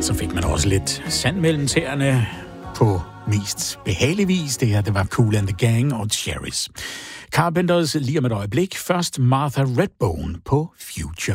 Så fik man også lidt sand mellem tæerne på mest behagelig vis. Det var Kool and the Gang og Cherries. Carpenters lige om et øjeblik. Først Martha Redbone på Future.